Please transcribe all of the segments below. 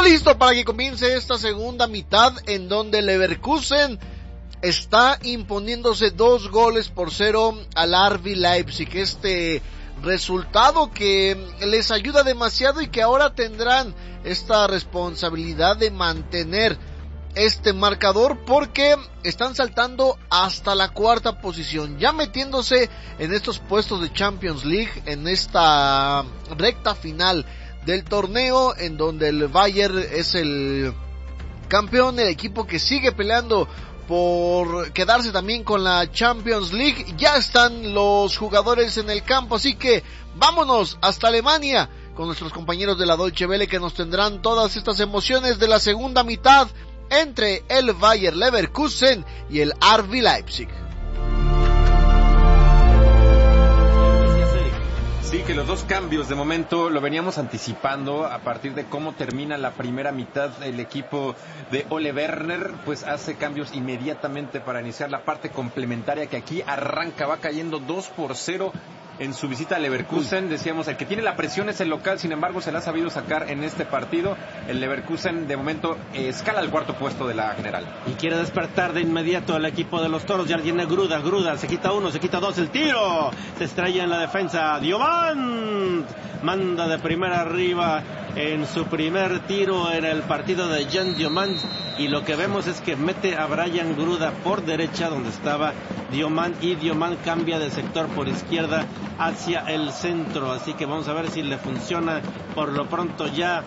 Todo listo para que comience esta segunda mitad en donde el Leverkusen está imponiéndose 2-0 al RB Leipzig. Este resultado que les ayuda demasiado y que ahora tendrán esta responsabilidad de mantener este marcador porque están saltando hasta la cuarta posición, ya metiéndose en estos puestos de Champions League en esta recta final del torneo, en donde el Bayern es el campeón, el equipo que sigue peleando por quedarse también con la Champions League. Ya están los jugadores en el campo, así que vámonos hasta Alemania con nuestros compañeros de la Deutsche Welle, que nos tendrán todas estas emociones de la segunda mitad entre el Bayer Leverkusen y el RB Leipzig. Sí, que los dos cambios de momento lo veníamos anticipando a partir de cómo termina la primera mitad. El equipo de Ole Werner pues hace cambios inmediatamente para iniciar la parte complementaria, que aquí arranca, va cayendo 2-0 en su visita a Leverkusen. Decíamos, el que tiene la presión es el local, sin embargo se la ha sabido sacar en este partido. El Leverkusen de momento escala al cuarto puesto de la general. Y quiere despertar de inmediato el equipo de los toros. Ya tiene Gruda, se quita uno, se quita dos, el tiro se estrella en la defensa. Diomand manda de primera arriba en su primer tiro en el partido de Jan Diomand, y lo que vemos es que mete a Brian Gruda por derecha donde estaba Diomand, y Diomand cambia de sector por izquierda hacia el centro, así que vamos a ver si le funciona. Por lo pronto ya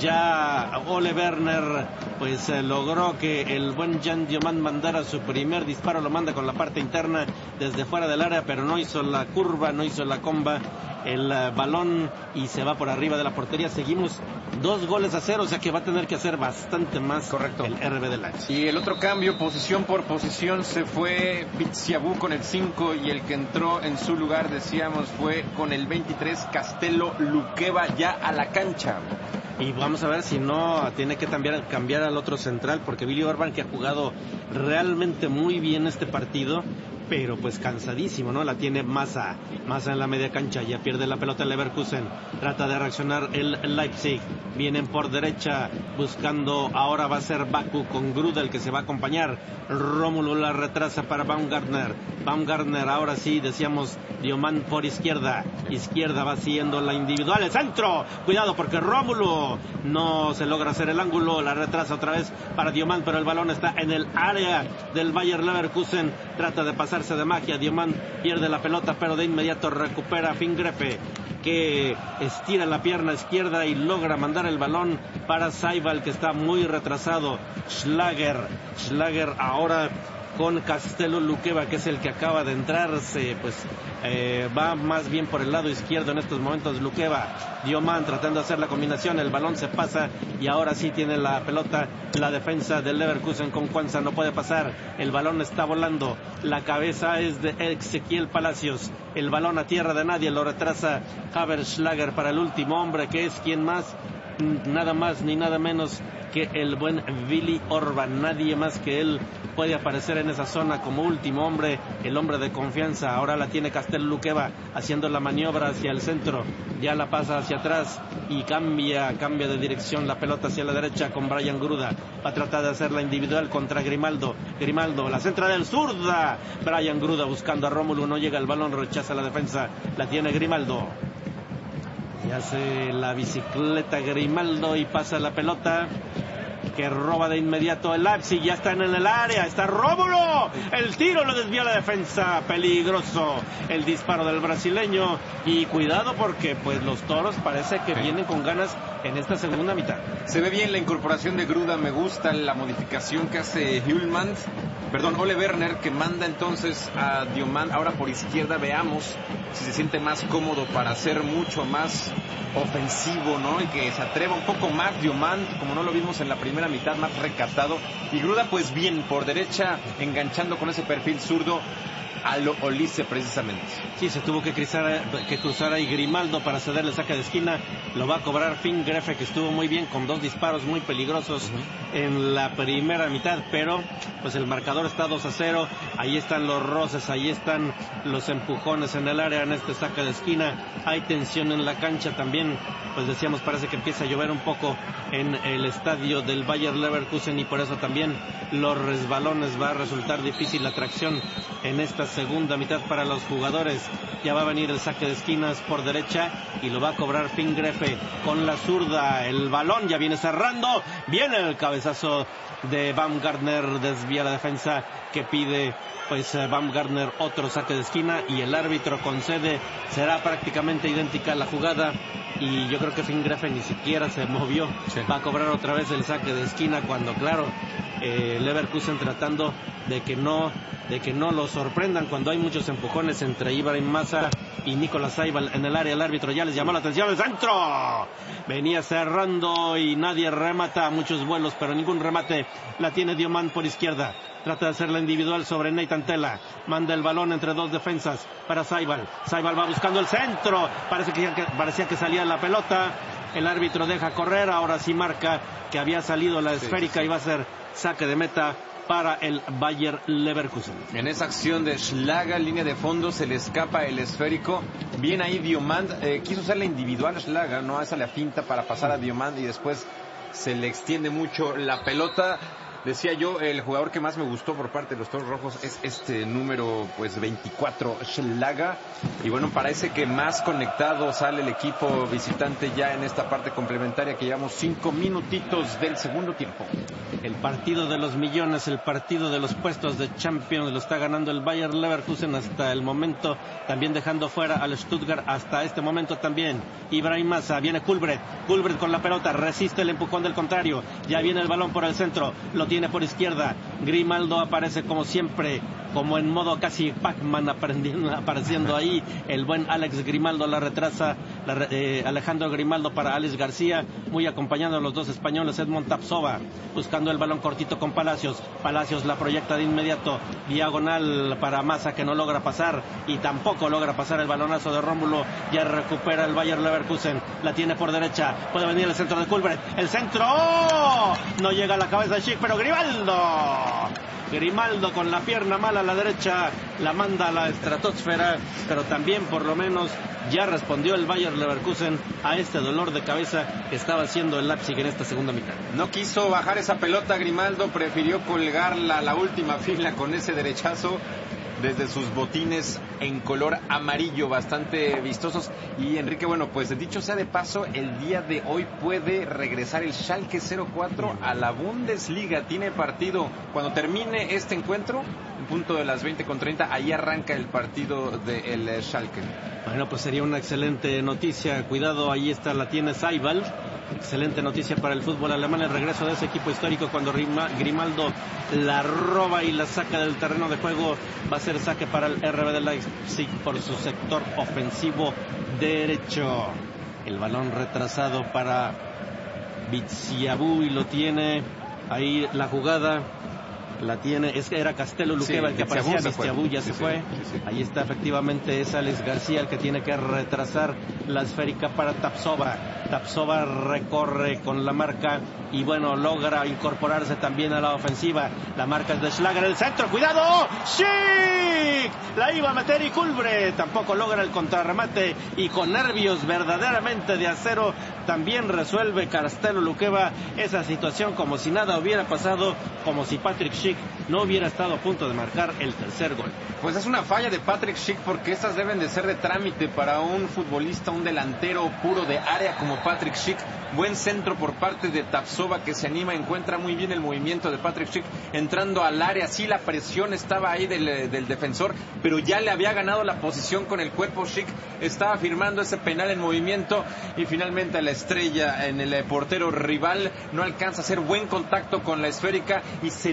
Ole Werner pues logró que el buen Jan Diomand mandara su primer disparo, lo manda con la parte interna desde fuera del área, pero no hizo la curva, no hizo la comba el balón y se va por arriba de la portería. Seguimos 2-0, o sea que va a tener que hacer bastante más. Correcto. El RB de Leipzig. Y el otro cambio, posición por posición, se fue Bitsiabú con el 5 y el que entró en su lugar, decíamos, fue con el 23 Castello Luqueva ya a la cancha. Y vamos a ver si no tiene que cambiar al otro central, porque Billy Orban, que ha jugado realmente muy bien este partido, pero pues cansadísimo, ¿no? La tiene Massa en la media cancha, ya pierde la pelota el Leverkusen, trata de reaccionar el Leipzig, vienen por derecha buscando, ahora va a ser Baku con Gruda el que se va a acompañar, Rómulo la retrasa para Baumgartner, ahora sí, decíamos Diomand por izquierda va siguiendo la individual, el centro, cuidado porque Rómulo no se logra hacer el ángulo, la retrasa otra vez para Diomand, pero el balón está en el área del Bayer Leverkusen, trata de pasarse de magia, Diomand pierde la pelota, pero de inmediato recupera Fingrefe, que estira la pierna izquierda y logra mandar el balón para Saibal, que está muy retrasado. Schlager ahora con Castello Luqueva, que es el que acaba de entrarse, pues va más bien por el lado izquierdo en estos momentos Luqueva. Diomand tratando de hacer la combinación, el balón se pasa y ahora sí tiene la pelota la defensa del Leverkusen con Kwanza, no puede pasar, el balón está volando, la cabeza es de Ezequiel Palacios, el balón a tierra de nadie, lo retrasa Haber Schlager para el último hombre, que es quien más, nada más ni nada menos que el buen Billy Orban. Nadie más que él puede aparecer en esa zona como último hombre, el hombre de confianza. Ahora la tiene Castello Luqueva haciendo la maniobra hacia el centro, ya la pasa hacia atrás y cambia de dirección, la pelota hacia la derecha con Brian Gruda, va a tratar de hacer la individual contra Grimaldo, la centra del zurda, Brian Gruda buscando a Rómulo, no llega el balón, rechaza la defensa, la tiene Grimaldo. Y hace la bicicleta Grimaldo y pasa la pelota, que roba de inmediato el Leipzig, ya están en el área, está Rómulo, el tiro lo desvió la defensa, peligroso el disparo del brasileño, y cuidado porque pues los toros parece que vienen con ganas en esta segunda mitad. Se ve bien la incorporación de Gruda, me gusta la modificación que hace Ole Werner, que manda entonces a Diomand ahora por izquierda. Veamos si se siente más cómodo para ser mucho más ofensivo, ¿no? Y que se atreva un poco más Diomand, como no lo vimos en la primera mitad, más recatado. Y Gruda pues bien por derecha, enganchando con ese perfil zurdo. Alo Olise precisamente. Sí, se tuvo que cruzar ahí Grimaldo para cederle saque de esquina. Lo va a cobrar Finn Grefe, que estuvo muy bien con 2 disparos muy peligrosos en la primera mitad, pero pues el marcador está 2-0. Ahí están los roces, ahí están los empujones en el área en este saque de esquina. Hay tensión en la cancha también. Pues decíamos, parece que empieza a llover un poco en el estadio del Bayer Leverkusen y por eso también los resbalones. Va a resultar difícil la tracción en esta segunda mitad para los jugadores. Ya va a venir el saque de esquinas por derecha y lo va a cobrar Finn Grefe con la zurda. El balón ya viene cerrando, viene el cabezazo de Baumgartner, desvía la defensa que pide pues Baumgartner otro saque de esquina y el árbitro concede. Será prácticamente idéntica la jugada y yo creo que Finn Grefe ni siquiera se movió. Sí. Va a cobrar otra vez el saque de esquina cuando claro, Leverkusen tratando de que no lo sorprendan cuando hay muchos empujones entre Ibrahim Massa y Nicolás Saibal en el área. El árbitro ya les llamó la atención. ¡El centro! Venía cerrando y nadie remata. Muchos vuelos, pero ningún remate. La tiene Diomand por izquierda. Trata de hacerla individual sobre Nathan Tella. Manda el balón entre 2 defensas para Saibal. Saibal va buscando el centro. Parecía que salía la pelota. El árbitro deja correr. Ahora sí marca que había salido la esférica y va a ser saque de meta para el Bayer Leverkusen. En esa acción de Schlager, línea de fondo, se le escapa el esférico. Bien ahí Diomand, quiso hacer la individual Schlager, no hace la finta para pasar a Diomand y después se le extiende mucho la pelota. Decía yo, el jugador que más me gustó por parte de los Toros Rojos es este número 24, Schlager. Y bueno, parece que más conectado sale el equipo visitante ya en esta parte complementaria que llevamos 5 minutitos del segundo tiempo. El partido de los millones, el partido de los puestos de Champions lo está ganando el Bayer Leverkusen hasta el momento, también dejando fuera al Stuttgart hasta este momento también. Ibrahim Massa, viene Kulbret con la pelota, resiste el empujón del contrario, ya viene el balón por el centro, lo tiene por izquierda, Grimaldo aparece como siempre, como en modo casi Pac-Man apareciendo ahí, el buen Alex Grimaldo la retrasa, Alejandro Grimaldo para Alex García, muy acompañando a los dos españoles, Edmond Tapsova, buscando el balón cortito con Palacios la proyecta de inmediato, diagonal para Massa que no logra pasar y tampoco logra pasar el balonazo de Rómulo, ya recupera el Bayer Leverkusen, la tiene por derecha, puede venir el centro de Kulbret, el centro, ¡oh! No llega a la cabeza de Schick, pero Grimaldo con la pierna mala a la derecha, la manda a la estratosfera, pero también por lo menos ya respondió el Bayer Leverkusen a este dolor de cabeza que estaba haciendo el Leipzig en esta segunda mitad. No quiso bajar esa pelota Grimaldo, prefirió colgarla a la última fila con ese derechazo desde sus botines en color amarillo, bastante vistosos. Y Enrique, bueno, pues dicho sea de paso, el día de hoy puede regresar el Schalke 04 a la Bundesliga. Tiene partido cuando termine este encuentro, en punto de las 20:30, ahí arranca el partido del Schalke. Bueno, pues sería una excelente noticia. Cuidado, ahí está, la tiene Saibal. Excelente noticia para el fútbol alemán, el regreso de ese equipo histórico cuando Grimaldo la roba y la saca del terreno de juego. Va a ser saque para el RB de Leipzig por su sector ofensivo derecho. El balón retrasado para Bitsiabou y lo tiene ahí la jugada. La tiene, era Castelo Luqueva el que aparecía, Bitsiabou ya se fue. Ahí está efectivamente, es Alex García el que tiene que retrasar la esférica para Tapsova. Tapsova recorre con la marca y bueno, logra incorporarse también a la ofensiva. La marca es de Schlager, el centro, cuidado, Schick, la iba a meter y Kulbret tampoco logra el contrarremate y con nervios verdaderamente de acero también resuelve Castelo Luqueva esa situación como si nada hubiera pasado, como si Patrick Schick no hubiera estado a punto de marcar el tercer gol. Pues es una falla de Patrick Schick, porque estas deben de ser de trámite para un futbolista, un delantero puro de área como Patrick Schick. Buen centro por parte de Tapsova, que se anima, encuentra muy bien el movimiento de Patrick Schick entrando al área. Sí, la presión estaba ahí del defensor, pero ya le había ganado la posición con el cuerpo. Schick estaba firmando ese penal en movimiento y finalmente la estrella en el portero rival no alcanza a hacer buen contacto con la esférica y se le va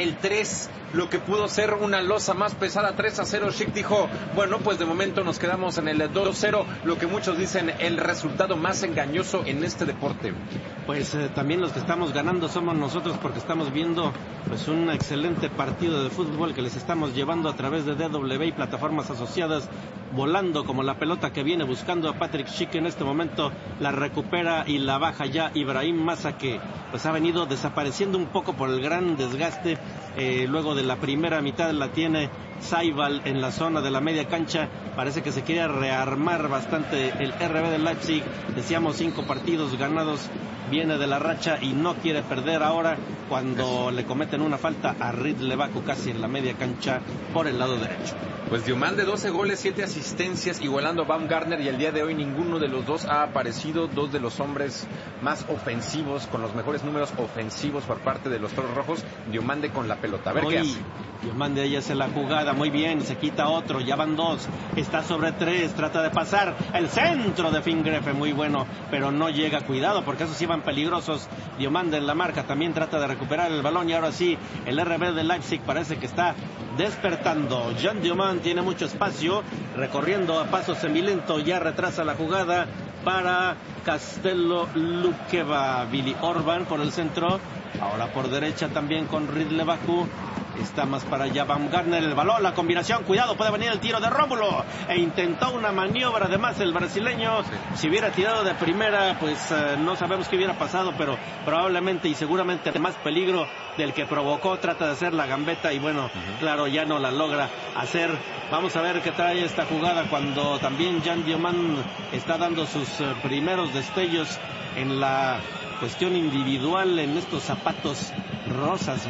el 3, lo que pudo ser una losa más pesada. 3-0. Schick dijo, bueno, pues de momento nos quedamos en el 2-0, lo que muchos dicen el resultado más engañoso en este deporte. Pues también los que estamos ganando somos nosotros, porque estamos viendo pues un excelente partido de fútbol que les estamos llevando a través de DW y plataformas asociadas, volando como la pelota que viene buscando a Patrick Schick. En este momento la recupera y la baja ya Ibrahim Massa, que pues ha venido desapareciendo un poco por el gran desgaste. Luego de la primera mitad la tiene Saibal en la zona de la media cancha. Parece que se quiere rearmar bastante el RB de Leipzig. Decíamos 5 partidos ganados, viene de la racha y no quiere perder ahora, cuando le cometen una falta a Ridley Baku casi en la media cancha por el lado derecho. Pues Diomande de 12 goles, 7 asistencias, igualando a Baumgartner, y el día de hoy ninguno de los dos ha aparecido. Dos de los hombres más ofensivos, con los mejores números ofensivos por parte de los Toros Rojos. Diomande con la pelota, a ver qué hace. Diomande ahí hace la jugada, muy bien, se quita otro, ya van 2, está sobre 3, trata de pasar, el centro de Fingrefe, muy bueno, pero no llega, cuidado, porque esos iban peligrosos. Diomande en la marca, también trata de recuperar el balón, y ahora sí, el RB de Leipzig parece que está despertando. Jean Diomande tiene mucho espacio, recorriendo a paso semilento, ya retrasa la jugada para Castello Luqueva. Billy Orban por el centro, ahora por derecha también con Ridley Baku. Está más para allá Baumgartner, el balón, la combinación, cuidado, puede venir el tiro de Rómulo, e intentó una maniobra además el brasileño. Si hubiera tirado de primera, pues no sabemos qué hubiera pasado, pero probablemente y seguramente más peligro del que provocó. Trata de hacer la gambeta y bueno, claro, ya no la logra hacer. Vamos a ver qué trae esta jugada, cuando también Jean Diomande está dando sus primeros destellos en la cuestión individual, en estos zapatos rosas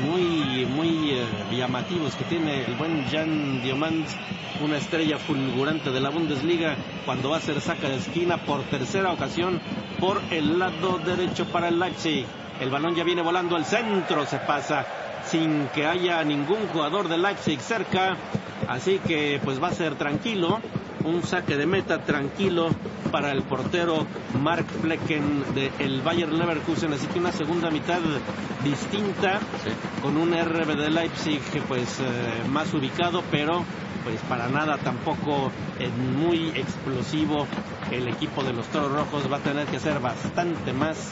muy llamativos que tiene el buen Jean Diomande, una estrella fulgurante de la Bundesliga, cuando va a hacer saca de esquina por tercera ocasión por el lado derecho para el Leipzig. El balón ya viene volando al centro, se pasa sin que haya ningún jugador de Leipzig cerca, así que pues va a ser tranquilo, un saque de meta tranquilo para el portero Mark Flecken del Bayer Leverkusen. Así que una segunda mitad distinta, con un RB de Leipzig pues más ubicado, pero pues para nada tampoco muy explosivo. El equipo de los Toros Rojos va a tener que hacer bastante más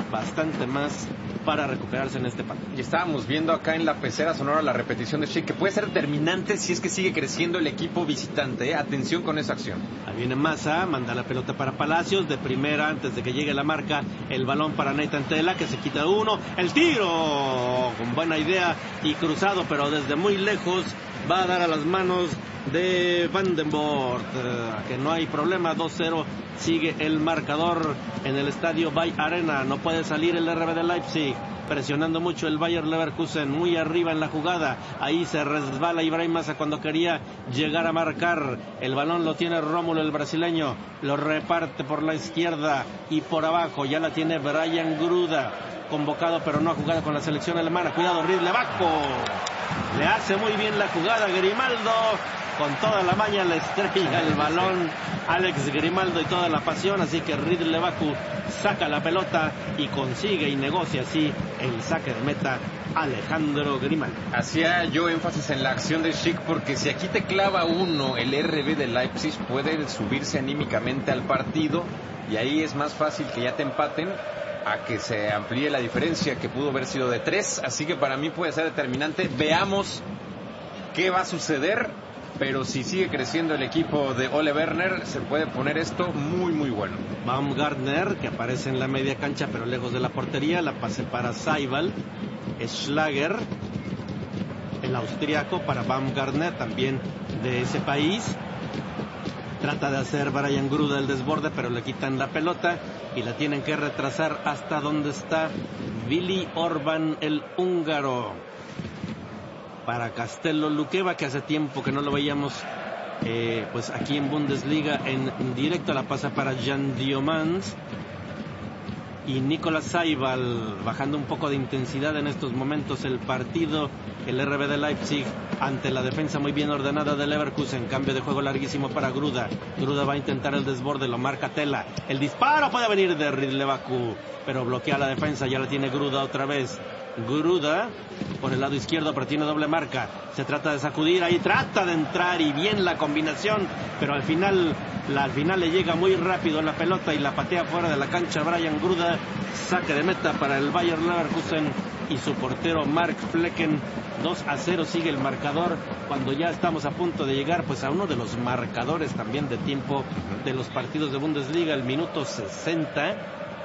para recuperarse en este partido. Y estábamos viendo acá en la pecera sonora la repetición de Schick, que puede ser determinante si es que sigue creciendo el equipo visitante. Atención con esa acción. Ahí viene Massa, manda la pelota para Palacios, de primera antes de que llegue la marca, el balón para Nathan Tella, que se quita uno, el tiro con buena idea y cruzado, pero desde muy lejos, va a dar a las manos de Van den Boort, que no hay problema. 2-0 sigue el marcador en el estadio Bay Arena. No puede salir el RB de Leipzig, presionando mucho el Bayer Leverkusen, muy arriba en la jugada. Ahí se resbala Ibrahim Massa cuando quería llegar a marcar. El balón lo tiene Rómulo, el brasileño, lo reparte por la izquierda y por abajo. Ya la tiene Brian Gruda, convocado pero no ha jugado con la selección alemana. Cuidado, Ridley Baku, le hace muy bien la jugada Grimaldo, con toda la maña le estrella el balón Alex Grimaldo y toda la pasión, así que Ridley Baku saca la pelota y consigue y negocia así el saque de meta Alejandro Grimaldo. Hacía yo énfasis en la acción de Schick, porque si aquí te clava uno el RB de Leipzig, puede subirse anímicamente al partido, y ahí es más fácil que ya te empaten a que se amplíe la diferencia, que pudo haber sido de 3, así que para mí puede ser determinante. Veamos qué va a suceder, pero si sigue creciendo el equipo de Ole Werner, se puede poner esto muy muy bueno. Baumgartner, que aparece en la media cancha pero lejos de la portería, la pase para Saibal. Schlager, el austriaco, para Baumgartner, también de ese país. Trata de hacer Brian Gruda el desborde, pero le quitan la pelota y la tienen que retrasar hasta donde está Billy Orban, el húngaro. Para Castello Luqueva, que hace tiempo que no lo veíamos pues aquí en Bundesliga en directo. La pasa para Jean Diomande y Nicolas Saibal, bajando un poco de intensidad en estos momentos el partido. El RB de Leipzig ante la defensa muy bien ordenada de Leverkusen. Cambio de juego larguísimo para Gruda. Gruda va a intentar el desborde, lo marca Tella. El disparo puede venir de Ridley Baku, pero bloquea la defensa, ya la tiene Gruda otra vez. Gruda por el lado izquierdo, pero tiene doble marca. Se trata de sacudir, ahí trata de entrar y bien la combinación, pero al final le llega muy rápido la pelota y la patea fuera de la cancha Brian Gruda. Saque de meta para el Bayer Leverkusen y su portero Mark Flecken. 2-0 sigue el marcador cuando ya estamos a punto de llegar pues a uno de los marcadores también de tiempo de los partidos de Bundesliga, el minuto 60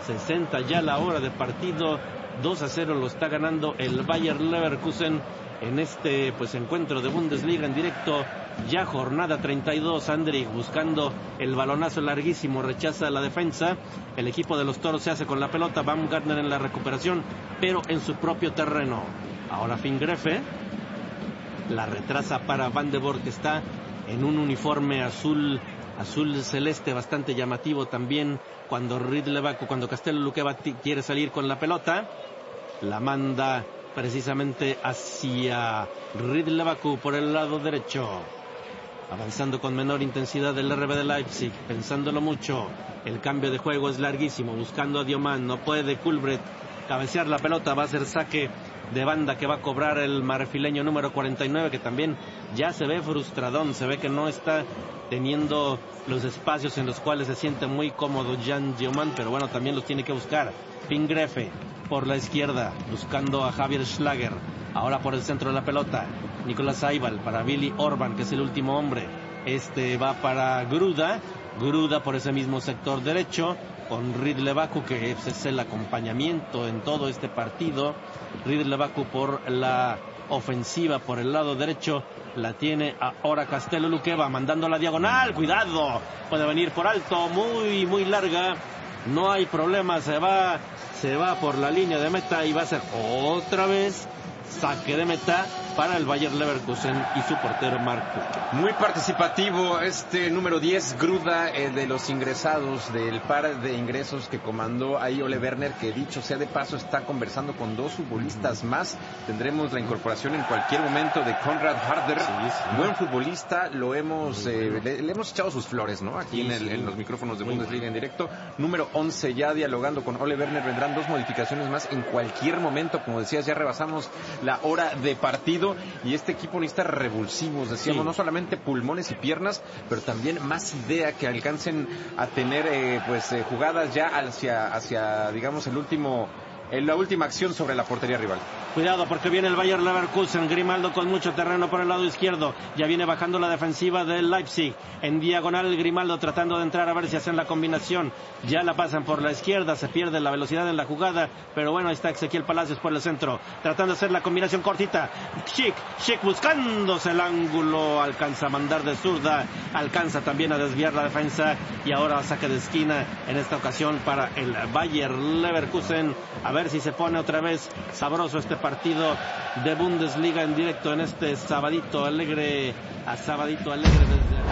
ya la hora de partido. 2-0 lo está ganando el Bayer Leverkusen en este pues encuentro de Bundesliga en directo, ya jornada 32. Andrich buscando el balonazo larguísimo, rechaza la defensa. El equipo de los Toros se hace con la pelota, Baumgartner en la recuperación, pero en su propio terreno. Ahora Fingrefe la retrasa para Van de Boer, que está en un uniforme azul celeste bastante llamativo también. Cuando Castello Luqueva quiere salir con la pelota, la manda precisamente hacia Riedle-Baku por el lado derecho, avanzando con menor intensidad el RB de Leipzig, pensándolo mucho. El cambio de juego es larguísimo, buscando a Dioman, no puede Kulbret cabecear la pelota, va a ser saque de banda que va a cobrar el marfileño número 49, que también ya se ve frustradón, se ve que no está teniendo los espacios en los cuales se siente muy cómodo Jan Dioman, pero bueno, también los tiene que buscar. Fingrefe por la izquierda, buscando a Javier Schlager, ahora por el centro de la pelota, Nicolás Aibal para Billy Orban, que es el último hombre, va para Gruda por ese mismo sector derecho, con Riedle-Baku, que es el acompañamiento en todo este partido. Riedle-Baku por la ofensiva, por el lado derecho, la tiene ahora Castello Luqueva, mandando la diagonal, cuidado, puede venir por alto, muy, muy larga, no hay problema, se va por la línea de meta y va a ser otra vez saque de meta para el Bayer Leverkusen y su portero Mark Flecken. Muy participativo número 10, Gruda, de los ingresados, del par de ingresos que comandó ahí Ole Werner, que dicho sea de paso está conversando con 2 futbolistas más. Tendremos la incorporación en cualquier momento de Konrad Harder, buen futbolista, le hemos echado sus flores, ¿no? Aquí en los micrófonos de Bundesliga en directo. Número 11 ya dialogando con Ole Werner, vendrán 2 modificaciones más en cualquier momento, como decías, ya rebasamos la hora de partido y este equipo necesita revulsivos, decíamos, no solamente pulmones y piernas, pero también más idea, que alcancen a tener jugadas ya hacia digamos la última acción sobre la portería rival. Cuidado porque viene el Bayer Leverkusen, Grimaldo con mucho terreno por el lado izquierdo, ya viene bajando la defensiva del Leipzig, en diagonal Grimaldo tratando de entrar a ver si hacen la combinación, ya la pasan por la izquierda, se pierde la velocidad en la jugada, pero bueno, ahí está Ezequiel Palacios por el centro, tratando de hacer la combinación cortita, Schick buscándose el ángulo, alcanza a mandar de zurda, alcanza también a desviar la defensa y ahora saque de esquina en esta ocasión para el Bayer Leverkusen. A ver si se pone otra vez sabroso este partido de Bundesliga en directo en este sabadito alegre desde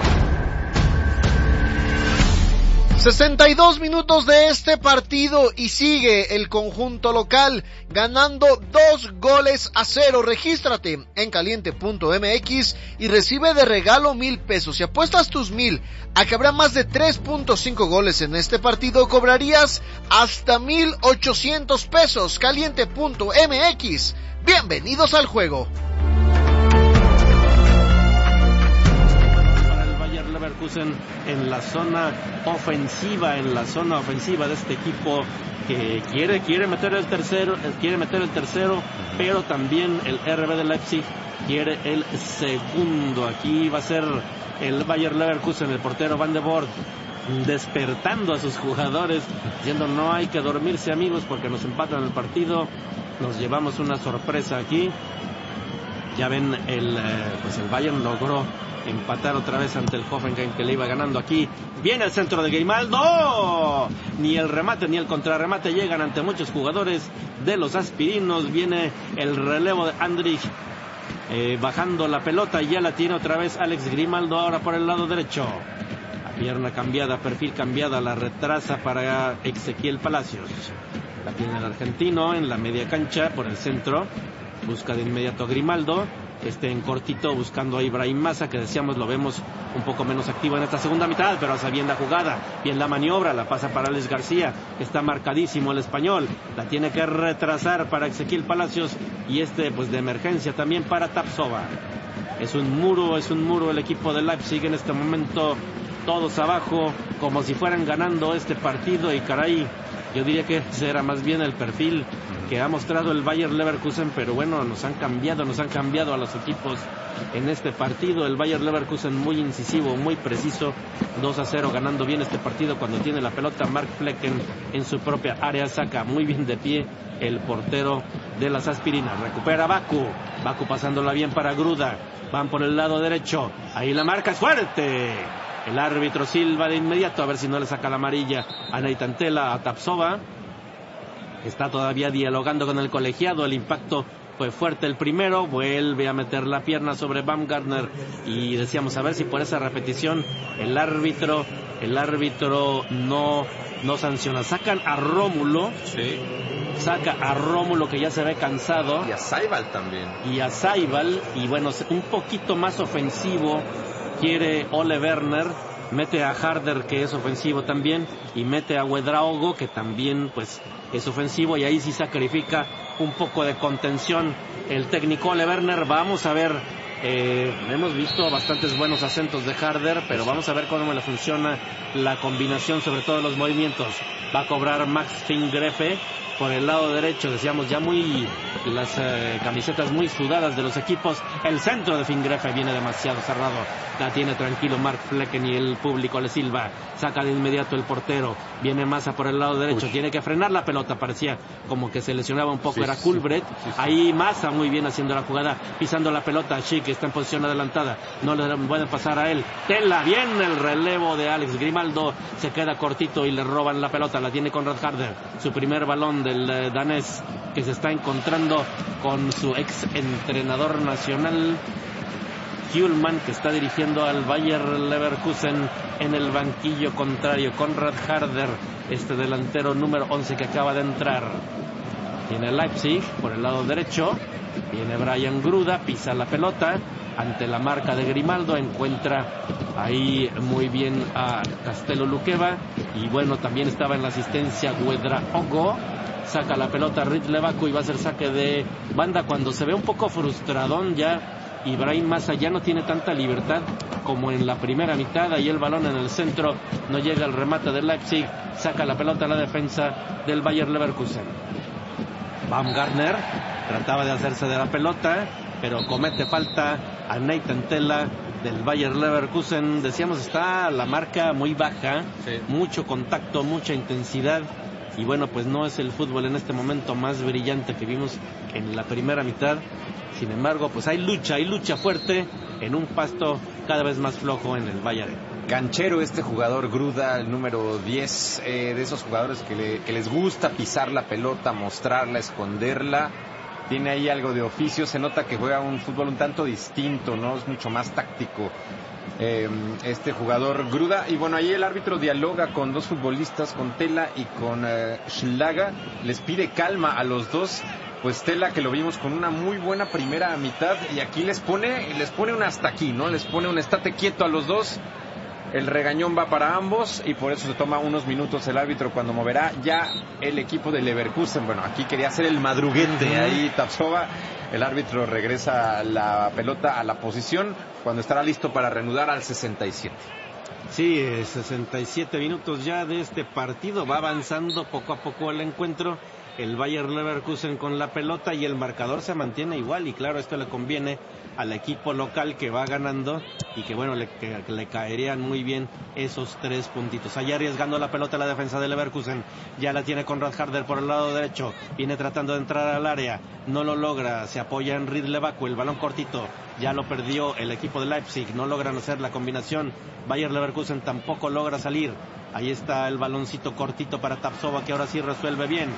62 minutos de este partido y sigue el conjunto local ganando 2-0. Regístrate en caliente.mx y recibe de regalo 1,000 pesos. Si apuestas tus 1,000 a que habrá más de 3.5 goles en este partido, cobrarías hasta 1,800 pesos. Caliente.mx. Bienvenidos al juego. Leverkusen en la zona ofensiva de este equipo que quiere meter el tercero, pero también el RB de Leipzig quiere el segundo. Aquí va a ser el Bayer Leverkusen, el portero Van de Boer, despertando a sus jugadores, diciendo no hay que dormirse, amigos, porque nos empatan el partido, nos llevamos una sorpresa aquí. Ya ven, el Bayern logró empatar otra vez ante el Hoffenheim, que le iba ganando aquí. Viene el centro de Grimaldo. Ni el remate ni el contrarremate llegan ante muchos jugadores de los aspirinos. Viene el relevo de Andrich, bajando la pelota y ya la tiene otra vez Alex Grimaldo ahora por el lado derecho. La pierna cambiada, perfil cambiada, la retrasa para Ezequiel Palacios. La tiene el argentino en la media cancha por el centro. Busca de inmediato a Grimaldo. en cortito buscando a Ibrahim Massa, que decíamos lo vemos un poco menos activo en esta segunda mitad, pero hace bien la jugada, bien la maniobra, la pasa para Alex García, está marcadísimo el español, la tiene que retrasar para Ezequiel Palacios y pues de emergencia también para Tapsova. Es un muro el equipo de Leipzig en este momento, todos abajo, como si fueran ganando este partido, y caray, yo diría que ese era más bien el perfil que ha mostrado el Bayer Leverkusen, pero bueno, nos han cambiado a los equipos en este partido. El Bayer Leverkusen muy incisivo, muy preciso, 2-0, ganando bien este partido cuando tiene la pelota. Mark Flecken en su propia área, saca muy bien de pie el portero de las aspirinas. Recupera Baku pasándola bien para Gruda, van por el lado derecho, ahí la marca es fuerte. El árbitro silba de inmediato a ver si no le saca la amarilla a Nathan Tella, a Tapsova. Está todavía dialogando con el colegiado, el impacto fue fuerte el primero, vuelve a meter la pierna sobre Baumgartner y decíamos a ver si por esa repetición el árbitro no sanciona. Sacan a Rómulo, sí. Saca a Rómulo, que ya se ve cansado, y a Saibal también, y bueno, un poquito más ofensivo quiere Ole Werner. Mete a Harder, que es ofensivo también, y mete a Ouedraogo, que también pues es ofensivo, y ahí sí sacrifica un poco de contención el técnico Ole Werner. Vamos a ver, hemos visto bastantes buenos acentos de Harder, pero vamos a ver cómo le funciona la combinación, sobre todo los movimientos. Va a cobrar Max Fingrefe por el lado derecho, decíamos ya las camisetas muy sudadas de los equipos. El centro de Fingrefe viene demasiado cerrado, la tiene tranquilo Mark Flecken y el público le silba. Saca de inmediato el portero, viene Massa por el lado derecho, tiene que frenar la pelota, parecía como que se lesionaba un poco, sí, era Culbrecht, sí. Ahí Massa muy bien haciendo la jugada, pisando la pelota. Schick está en posición adelantada, no le pueden pasar a él. Tella, bien el relevo de Alex Grimaldo, se queda cortito y le roban la pelota, la tiene Conrad Harder, su primer balón del danés, que se está encontrando con su ex entrenador nacional Hjulman, que está dirigiendo al Bayer Leverkusen en el banquillo contrario. Conrad Harder, delantero número 11 que acaba de entrar. Tiene Leipzig por el lado derecho, viene Brian Gruda, pisa la pelota ante la marca de Grimaldo, encuentra ahí muy bien a Castelo Luqueva, y bueno, también estaba en la asistencia Ouedraogo. Saca la pelota Ridley Baku y va a ser saque de banda cuando se ve un poco frustradón ya. Ibrahim Massa ya no tiene tanta libertad como en la primera mitad. Ahí el balón en el centro, no llega el remate de Leipzig, saca la pelota a la defensa del Bayer Leverkusen. Baumgartner trataba de hacerse de la pelota, pero comete falta a Nathan Tella del Bayer Leverkusen. Decíamos, está la marca muy baja, sí. Mucho contacto, mucha intensidad, y bueno, pues no es el fútbol en este momento más brillante que vimos en la primera mitad. Sin embargo, pues hay lucha fuerte en un pasto cada vez más flojo en el Bayern. Canchero este jugador Gruda, el número 10, de esos jugadores que les gusta pisar la pelota, mostrarla, esconderla. Tiene ahí algo de oficio, se nota que juega un fútbol un tanto distinto, ¿no? Es mucho más táctico este jugador Gruda. Y bueno, ahí el árbitro dialoga con dos futbolistas, con Tella y con Schlager. Les pide calma a los dos. Pues Tella, que lo vimos con una muy buena primera mitad, y aquí les pone un hasta aquí, ¿no? Les pone un estate quieto a los dos. El regañón va para ambos y por eso se toma unos minutos el árbitro, cuando moverá ya el equipo de Leverkusen. Bueno, aquí quería hacer el madruguete ahí Tapsova. El árbitro regresa la pelota a la posición cuando estará listo para reanudar al 67. Sí, 67 minutos ya de este partido. Va avanzando poco a poco el encuentro. El Bayer Leverkusen con la pelota y el marcador se mantiene igual, y claro, esto le conviene al equipo local que va ganando y que bueno, que le caerían muy bien esos 3 puntitos. Allá arriesgando la pelota la defensa de Leverkusen, ya la tiene Conrad Harder por el lado derecho, viene tratando de entrar al área, no lo logra, se apoya en Ridley Baku, el balón cortito, ya lo perdió el equipo de Leipzig, no logran hacer la combinación, Bayer Leverkusen tampoco logra salir. Ahí está el baloncito cortito para Tapsova, que ahora sí resuelve bien.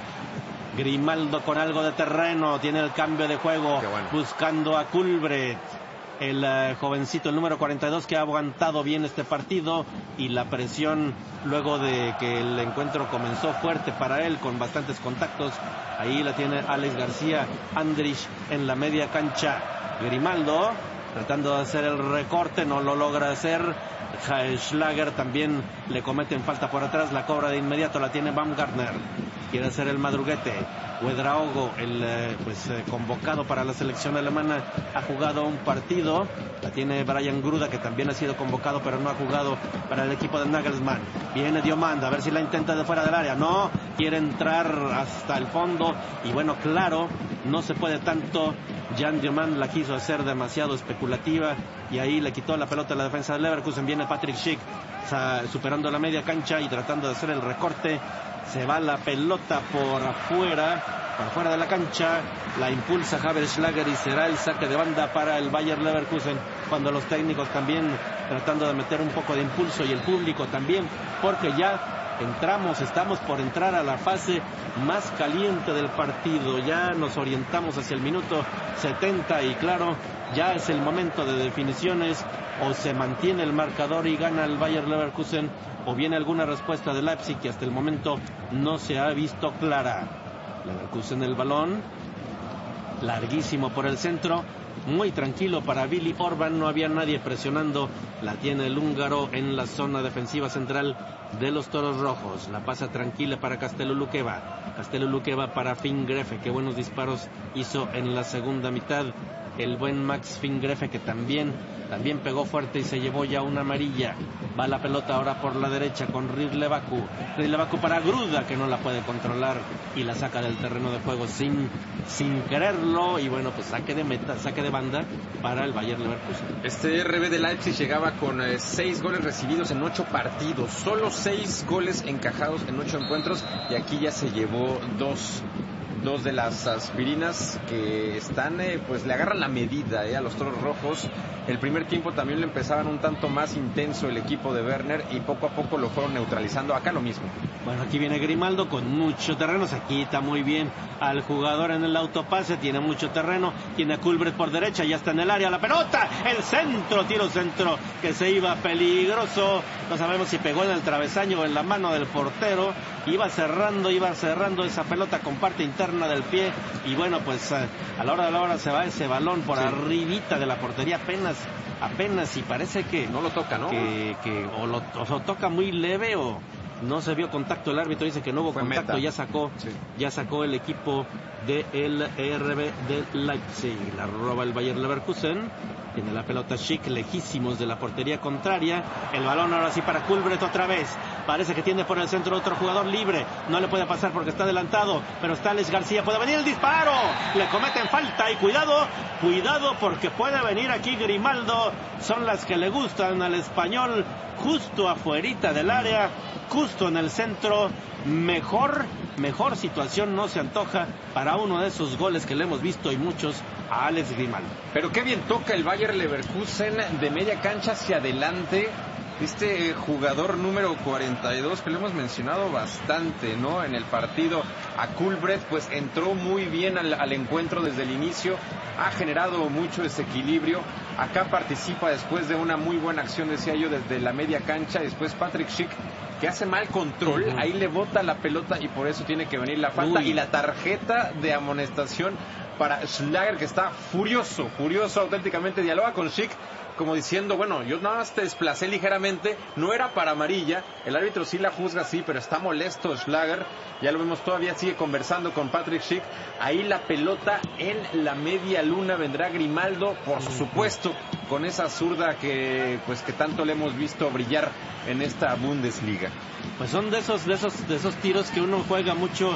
Grimaldo con algo de terreno, tiene el cambio de juego, bueno, buscando a Culbrecht. el jovencito, el número 42, que ha aguantado bien este partido y la presión luego de que el encuentro comenzó fuerte para él con bastantes contactos. Ahí la tiene Alex García Andrich en la media cancha. Grimaldo tratando de hacer el recorte, no lo logra hacer. Schlager también le cometen falta por atrás, la cobra de inmediato, la tiene Baumgartner, quiere hacer el madruguete. Ouedraogo, convocado para la selección alemana, ha jugado un partido, la tiene Brian Gruda, que también ha sido convocado pero no ha jugado para el equipo de Nagelsmann. Viene Diomande, a ver si la intenta de fuera del área, no, quiere entrar hasta el fondo y bueno, claro, no se puede tanto. Jan Diomande la quiso hacer demasiado especulativa y ahí le quitó la pelota a la defensa de Leverkusen. Viene Patrick Schick superando la media cancha y tratando de hacer el recorte. Se va la pelota por fuera de la cancha, la impulsa Javier Schlager y será el saque de banda para el Bayer Leverkusen, cuando los técnicos también tratando de meter un poco de impulso y el público también, porque ya estamos por entrar a la fase más caliente del partido, ya nos orientamos hacia el minuto 70 y claro, ya es el momento de definiciones, o se mantiene el marcador y gana el Bayer Leverkusen, o viene alguna respuesta de Leipzig que hasta el momento no se ha visto clara. Leverkusen el balón, larguísimo por el centro, muy tranquilo para Willi Orban, no había nadie presionando, la tiene el húngaro en la zona defensiva central de los Toros Rojos, la pasa tranquila para Castello Luqueva para Finn Grefe, que buenos disparos hizo en la segunda mitad el buen Max Finn Grefe, que también pegó fuerte y se llevó ya una amarilla. Va la pelota ahora por la derecha con Ridlebaku para Gruda, que no la puede controlar y la saca del terreno de juego sin quererlo, y bueno, pues saque de banda para el Bayer Leverkusen. Este RB de Leipzig llegaba con 6 goles recibidos en 8 partidos, solo 6 goles encajados en 8 encuentros, y aquí ya se llevó dos de las aspirinas que están, pues le agarran la medida a los Toros Rojos. El primer tiempo también lo empezaban un tanto más intenso el equipo de Werner y poco a poco lo fueron neutralizando. Acá lo mismo. Bueno, aquí viene Grimaldo con mucho terreno, se quita muy bien al jugador en el autopase, tiene mucho terreno, tiene a Culbrecht por derecha, ya está en el área, la pelota, el centro, tiro centro que se iba peligroso, no sabemos si pegó en el travesaño o en la mano del portero, iba cerrando esa pelota con parte interna del pie, y bueno, pues a la hora de la hora se va ese balón por arribita de la portería, apenas, y parece que no lo toca, ¿no? O lo toca muy leve, o no se vio contacto. El árbitro dice que no hubo contacto, ya sacó el equipo del RB de Leipzig. La roba el Bayer Leverkusen, tiene la pelota Schick, lejísimos de la portería contraria. El balón ahora sí para Culbrecht otra vez, parece que tiene por el centro otro jugador libre, no le puede pasar porque está adelantado, pero está Alex García, puede venir el disparo, le cometen falta, y cuidado porque puede venir aquí Grimaldo, son las que le gustan al español, justo afuerita del área, justo en el centro. Mejor situación no se antoja para uno de esos goles que le hemos visto y muchos a Alex Grimaldo. Pero qué bien toca el Bayer Leverkusen de media cancha hacia adelante. Este jugador número 42 que lo hemos mencionado bastante, ¿no? En el partido, a Culbrecht, pues entró muy bien al encuentro desde el inicio, ha generado mucho desequilibrio. Acá participa después de una muy buena acción, decía yo, desde la media cancha. Después Patrick Schick, que hace mal control, ahí le bota la pelota y por eso tiene que venir la falta y la tarjeta de amonestación para Schlager, que está furioso auténticamente. Dialoga con Schick como diciendo, bueno, yo nada más te desplacé ligeramente, no era para amarilla, el árbitro sí la juzga, sí, pero está molesto Schlager, ya lo vemos, todavía sigue conversando con Patrick Schick. Ahí la pelota en la media luna, vendrá Grimaldo, por supuesto, con esa zurda que tanto le hemos visto brillar en esta Bundesliga. Pues son de esos tiros que uno juega mucho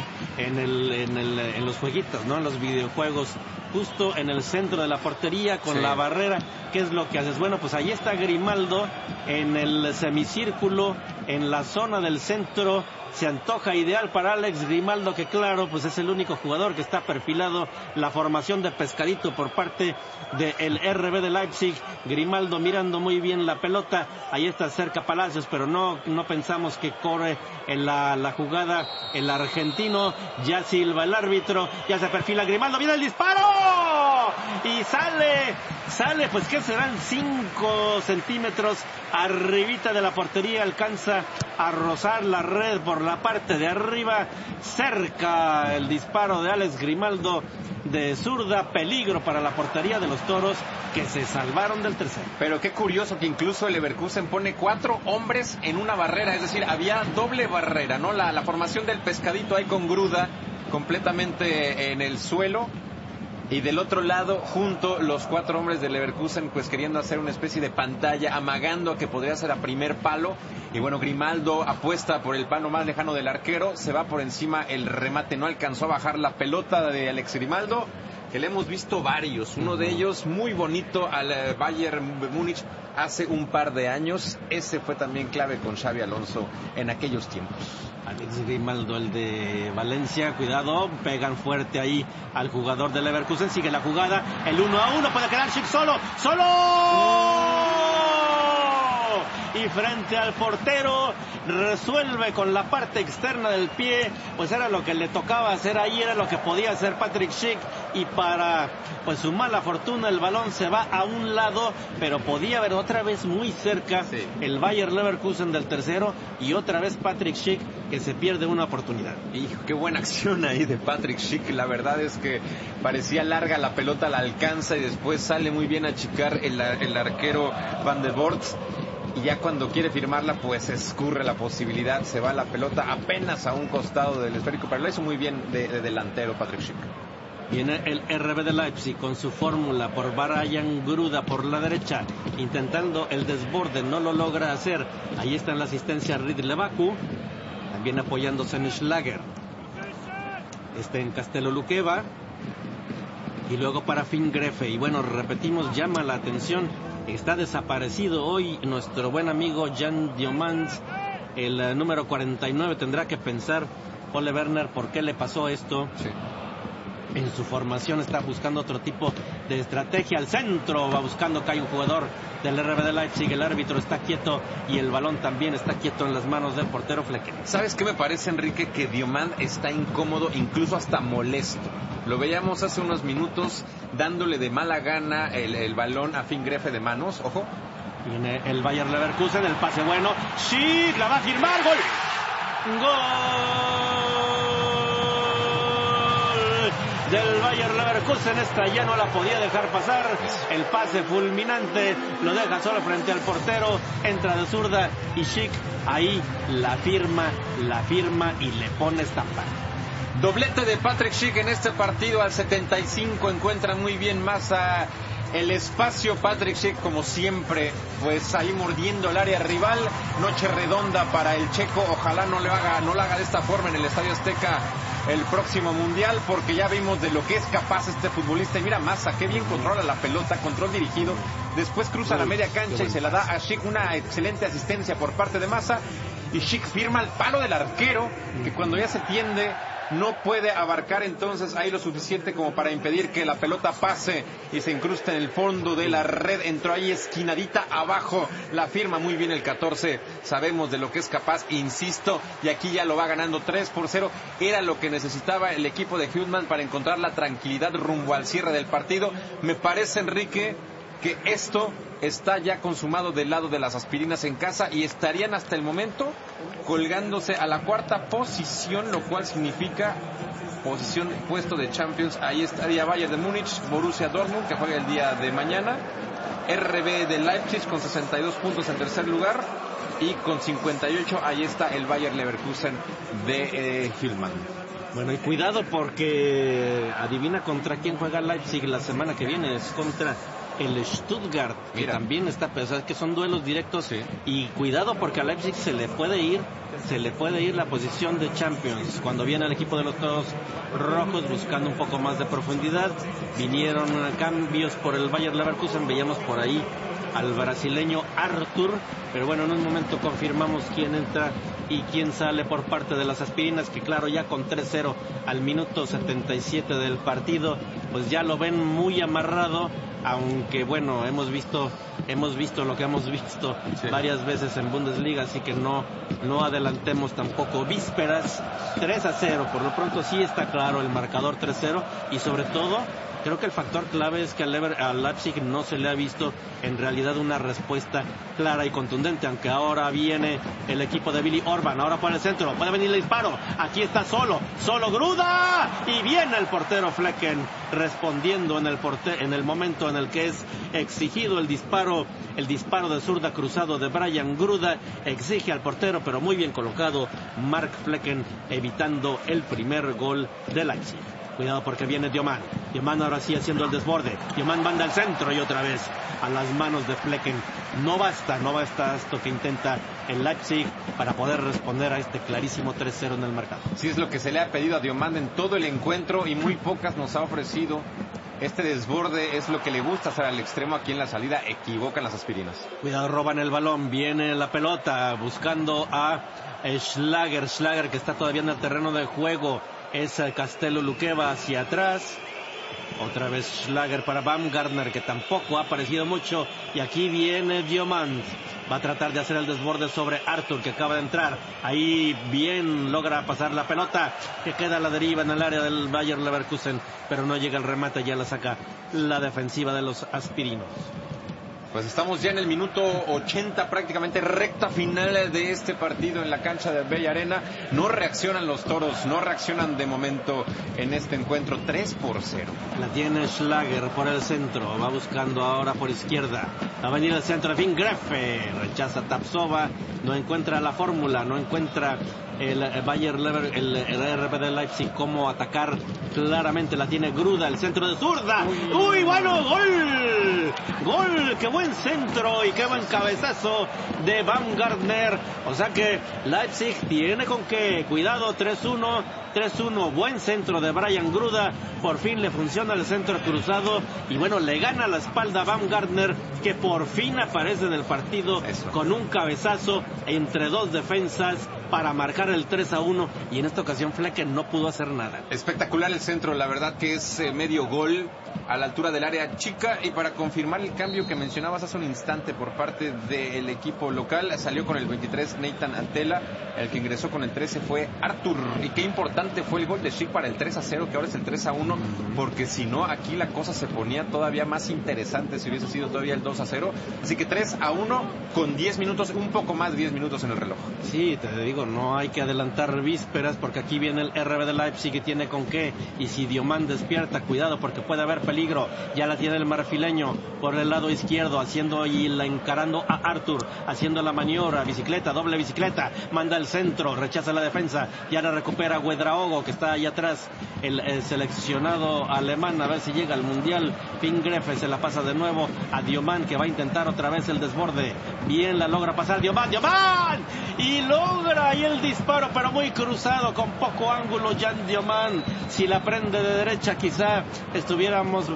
en los jueguitos, ¿no? En los videojuegos, justo en el centro de la portería con la barrera. ¿Qué es lo que haces? Bueno, pues ahí está Grimaldo en el semicírculo, en la zona del centro. Se antoja ideal para Alex Grimaldo, que claro, pues es el único jugador que está perfilado. La formación de pescadito por parte del RB de Leipzig. Grimaldo mirando muy bien la pelota. Ahí está cerca Palacios, pero no pensamos que corre en la jugada el argentino. Ya silba el árbitro, ya se perfila Grimaldo, viene el disparo. y sale, pues que serán 5 centímetros arribita de la portería, alcanza a rozar la red por la parte de arriba, cerca el disparo de Alex Grimaldo de zurda, peligro para la portería de los Toros, que se salvaron del tercero. Pero qué curioso que incluso el Leverkusen pone 4 hombres en una barrera, es decir, había doble barrera, ¿no? La formación del pescadito ahí con Gruda completamente en el suelo, y del otro lado, junto, los 4 hombres del Leverkusen, pues queriendo hacer una especie de pantalla, amagando a que podría ser a primer palo. Y bueno, Grimaldo apuesta por el palo más lejano del arquero, se va por encima el remate, no alcanzó a bajar la pelota de Alex Grimaldo, que le hemos visto varios, uno de ellos muy bonito al Bayern Múnich hace un par de años. Ese fue también clave con Xabi Alonso en aquellos tiempos. Alex Grimaldo, el de Valencia, cuidado, pegan fuerte ahí al jugador de Leverkusen, sigue la jugada, el 1-1, puede quedar Schick solo, y frente al portero resuelve con la parte externa del pie, pues era lo que le tocaba hacer ahí, era lo que podía hacer Patrick Schick, y para pues su mala fortuna el balón se va a un lado, pero podía haber otra vez muy cerca el Bayer Leverkusen del tercero, y otra vez Patrick Schick que se pierde una oportunidad. Hijo, qué buena acción ahí de Patrick Schick, la verdad es que parecía larga la pelota, la alcanza y después sale muy bien a achicar el arquero Van der Borst. Y ya cuando quiere firmarla, pues escurre la posibilidad, se va la pelota apenas a un costado del esférico, pero lo hizo muy bien de delantero Patrick Schick. Viene el RB de Leipzig con su fórmula por Brian Gruda por la derecha, intentando el desborde, no lo logra hacer. Ahí está en la asistencia Ridley Baku, también apoyándose en Schlager. En Castello Luqueva, y luego para Finn Grefe. Y bueno, repetimos, llama la atención, está desaparecido hoy nuestro buen amigo Jan Diomans, el número 49. Tendrá que pensar Ole Werner por qué le pasó esto. Sí. En su formación está buscando otro tipo de estrategia. Al centro va buscando que hay un jugador del RB de Leipzig. El árbitro está quieto y el balón también está quieto en las manos del portero Flecken. ¿Sabes qué me parece, Enrique? Que Diomand está incómodo, incluso hasta molesto. Lo veíamos hace unos minutos dándole de mala gana el balón a Finn Grefe de manos. Ojo. Viene el Bayer Leverkusen, el pase bueno. Schick la va a firmar. ¡Gol! ¡Gol! Del Bayer Leverkusen, esta ya no la podía dejar pasar, el pase fulminante lo deja solo frente al portero, entra de zurda y Schick ahí la firma y le pone estampa. Doblete de Patrick Schick en este partido al 75, encuentra muy bien Massa el espacio. Patrick Schick, como siempre, pues ahí mordiendo el área rival. Noche redonda para el checo, ojalá no lo haga de esta forma en el Estadio Azteca el próximo Mundial, porque ya vimos de lo que es capaz este futbolista. Y mira Massa, qué bien controla la pelota, control dirigido, después cruza la media cancha y se la da a Schick, una excelente asistencia por parte de Massa, y Schick firma el palo del arquero, que cuando ya se tiende no puede abarcar entonces ahí lo suficiente como para impedir que la pelota pase y se incruste en el fondo de la red. Entró ahí esquinadita abajo, la firma muy bien el 14. Sabemos de lo que es capaz, insisto, y aquí ya lo va ganando 3-0. Era lo que necesitaba el equipo de Hüttmann para encontrar la tranquilidad rumbo al cierre del partido. Me parece, Enrique, que esto está ya consumado del lado de las aspirinas en casa y estarían hasta el momento colgándose a la 4ª posición, lo cual significa puesto de Champions. Ahí estaría Bayern de Múnich, Borussia Dortmund, que juega el día de mañana, RB de Leipzig con 62 puntos en tercer lugar, y con 58 ahí está el Bayer Leverkusen de Hüttmann. Bueno, y cuidado porque adivina contra quién juega Leipzig la semana que viene. Es contra el Stuttgart, que Mira, también está, pero sabes que son duelos directos. Sí. Y cuidado porque a Leipzig se le puede ir la posición de Champions. Cuando viene el equipo de los Toros Rojos buscando un poco más de profundidad, vinieron cambios por el Bayer Leverkusen, veíamos por ahí al brasileño Arthur, pero bueno, en un momento confirmamos quién entra y quién sale por parte de las aspirinas, que claro, ya con 3-0 al minuto 77 del partido, pues ya lo ven muy amarrado, aunque bueno, hemos visto lo que hemos visto varias veces en Bundesliga, así que no adelantemos tampoco vísperas. 3-0, por lo pronto sí está claro el marcador 3-0, y sobre todo creo que el factor clave es que al Leipzig no se le ha visto en realidad una respuesta clara y contundente, aunque ahora viene el equipo de Willi Orban, ahora por el centro, puede venir el disparo, aquí está solo Gruda, y viene el portero Flecken respondiendo en el momento en el que es exigido el disparo de zurda cruzado de Brian Gruda, exige al portero, pero muy bien colocado Mark Flecken, evitando el primer gol de Leipzig. Cuidado porque viene Dioman ahora sí haciendo el desborde, Dioman manda al centro y otra vez a las manos de Flecken. No basta esto que intenta el Leipzig para poder responder a este clarísimo 3-0 en el mercado. Sí, es lo que se le ha pedido a Dioman en todo el encuentro y muy pocas nos ha ofrecido. Este desborde es lo que le gusta hacer al extremo. Aquí en la salida equivocan las aspirinas. Cuidado, roban el balón, viene la pelota buscando a Schlager que está todavía en el terreno de juego. Es Castelo Luqueva hacia atrás. Otra vez Schlager para Baumgartner, que tampoco ha aparecido mucho. Y aquí viene Dioman. Va a tratar de hacer el desborde sobre Arthur, que acaba de entrar. Ahí bien logra pasar la pelota, que queda a la deriva en el área del Bayer Leverkusen. Pero no llega el remate, ya la saca la defensiva de los aspirinos. Pues estamos ya en el minuto 80, prácticamente recta final de este partido en la cancha de Bella Arena. No reaccionan los toros, no reaccionan de momento en este encuentro. 3-0. La tiene Schlager por el centro, va buscando ahora por izquierda. Va a venir el centro de Fingrefe, rechaza Tapsova, no encuentra la fórmula, no encuentra el Bayer Lever, el RB de Leipzig cómo atacar claramente. La tiene Gruda, el centro de zurda. ¡Uy, bueno! ¡Gol! ¡Qué buen centro y qué buen cabezazo de Baumgartner! O sea que Leipzig tiene con qué. Cuidado, 3-1, buen centro de Brian Gruda, por fin le funciona el centro cruzado y bueno, le gana la espalda a Baumgartner, que por fin aparece en el partido con un cabezazo entre dos defensas para marcar el 3-1, y en esta ocasión Flecken no pudo hacer nada. Espectacular el centro, la verdad que es medio gol a la altura del área chica, y para confirmar el cambio que mencionabas hace un instante por parte del equipo local, salió con el 23 Nathan Antela, el que ingresó con el 13 fue Arthur, y qué importante fue el gol de Schick para el 3-0, que ahora es el 3-1, porque si no aquí la cosa se ponía todavía más interesante si hubiese sido todavía el 2-0, así que 3-1 con 10 minutos, un poco más de 10 minutos en el reloj. Sí, te digo, no hay que adelantar vísperas, porque aquí viene el RB de Leipzig que tiene con qué, y si Dioman despierta, cuidado porque puede haber peligro. Ya la tiene el marfileño por el lado izquierdo, encarando a Arthur, haciendo la maniobra, doble bicicleta, manda el centro, rechaza la defensa, ya la recupera Ouedraogo, que está ahí atrás, el seleccionado alemán, a ver si llega al mundial. Fingrefe se la pasa de nuevo a Dioman, que va a intentar otra vez el desborde, bien la logra pasar Dioman, y logra ahí el disparo, pero muy cruzado, con poco ángulo. Jan Dioman, si la prende de derecha quizá estuviéramos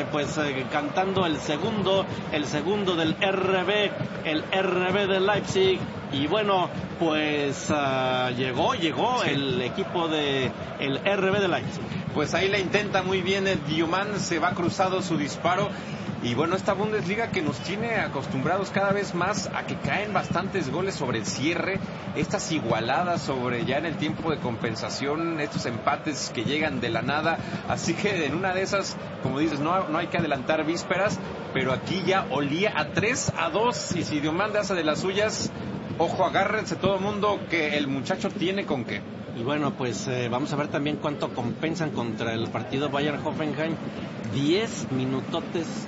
cantando el segundo del RB, el RB de Leipzig. Y bueno, pues llegó el equipo de el RB de Leipzig. Pues ahí la intenta muy bien el Dioman, se va cruzado su disparo. Y bueno, esta Bundesliga que nos tiene acostumbrados cada vez más a que caen bastantes goles sobre el cierre, estas igualadas sobre ya en el tiempo de compensación, estos empates que llegan de la nada, así que en una de esas, como dices, no hay que adelantar vísperas, pero aquí ya olía a 3-2, y si Dioman hace de las suyas, ojo, agárrense todo el mundo que el muchacho tiene con qué. Y bueno, pues vamos a ver también cuánto compensan contra el partido Bayern-Hoffenheim. 10 minutotes,